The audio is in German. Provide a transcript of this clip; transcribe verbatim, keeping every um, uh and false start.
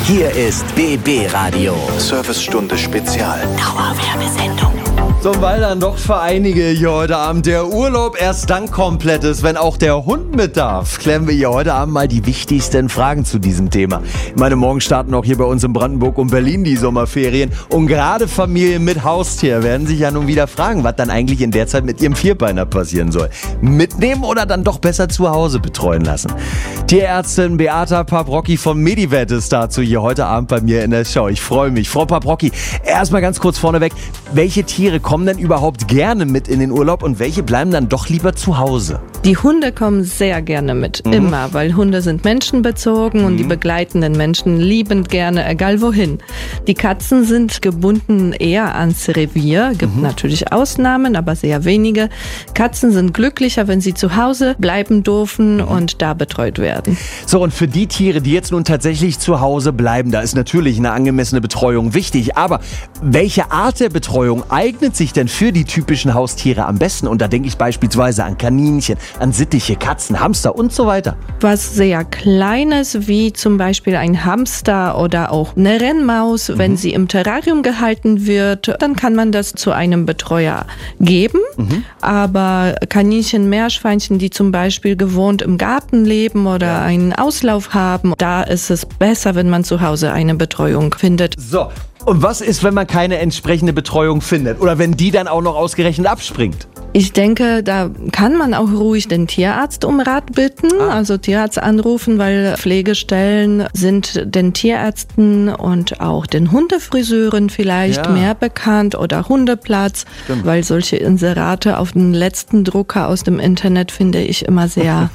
Hier ist B B Radio. Servicestunde Spezial. Dauerwerbesendung. So, weil dann doch für einige hier heute Abend der Urlaub erst dann komplett ist, wenn auch der Hund mit darf, klären wir hier heute Abend mal die wichtigsten Fragen zu diesem Thema. Ich meine, morgen starten auch hier bei uns in Brandenburg und Berlin die Sommerferien und gerade Familien mit Haustier werden sich ja nun wieder fragen, was dann eigentlich in der Zeit mit ihrem Vierbeiner passieren soll. Mitnehmen oder dann doch besser zu Hause betreuen lassen? Tierärztin Beata Paprocki von Medivet ist dazu hier heute Abend bei mir in der Show. Ich freue mich. Frau Paprocki, erstmal ganz kurz vorneweg, welche Tiere kommen denn überhaupt gerne mit in den Urlaub und welche bleiben dann doch lieber zu Hause? Die Hunde kommen sehr gerne mit, mhm. immer, weil Hunde sind menschenbezogen mhm. und die begleitenden Menschen liebend gerne, egal wohin. Die Katzen sind gebunden eher ans Revier, gibt mhm. natürlich Ausnahmen, aber sehr wenige. Katzen sind glücklicher, wenn sie zu Hause bleiben dürfen mhm. und da betreut werden. So, und für die Tiere, die jetzt nun tatsächlich zu Hause bleiben, da ist natürlich eine angemessene Betreuung wichtig, aber welche Art der Betreuung eignet sich denn für die typischen Haustiere am besten? Und da denke ich beispielsweise an Kaninchen, an Sittiche, Katzen, Hamster und so weiter. Was sehr Kleines, wie zum Beispiel ein Hamster oder auch eine Rennmaus, mhm. wenn sie im Terrarium gehalten wird, dann kann man das zu einem Betreuer geben. Mhm. Aber Kaninchen, Meerschweinchen, die zum Beispiel gewohnt im Garten leben oder ja. einen Auslauf haben, da ist es besser, wenn man zu Hause eine Betreuung findet. So. Und was ist, wenn man keine entsprechende Betreuung findet? Oder wenn die dann auch noch ausgerechnet abspringt? Ich denke, da kann man auch ruhig den Tierarzt um Rat bitten, ah. also Tierarzt anrufen, weil Pflegestellen sind den Tierärzten und auch den Hundefriseuren vielleicht ja. mehr bekannt oder Hundeplatz, Stimmt. weil solche Inserate auf den letzten Drucker aus dem Internet finde ich immer sehr